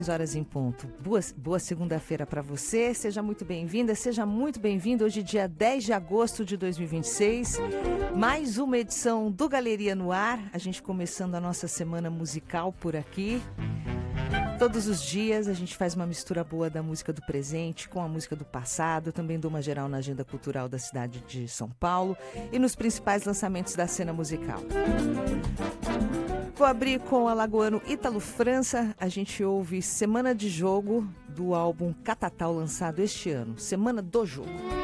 Horas em ponto. Boa segunda-feira para você. Seja muito bem-vinda, seja muito bem-vindo. Hoje, dia 10 de agosto de 2026. Mais uma edição do Galeria no Ar. A gente começando a nossa semana musical por aqui. Todos os dias a gente faz uma mistura boa da música do presente com a música do passado. Eu também dou uma geral na agenda cultural da cidade de São Paulo e nos principais lançamentos da cena musical. Vou abrir com o alagoano Ítalo França. A gente ouve Semana de Jogo, do álbum Catatal, lançado este ano. Semana do Jogo.